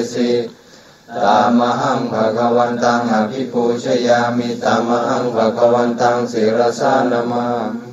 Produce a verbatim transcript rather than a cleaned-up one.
สิตามหังภะคะวันตังอภิปูชยามิตามหังภะคะวันตังศิรสานะมามิ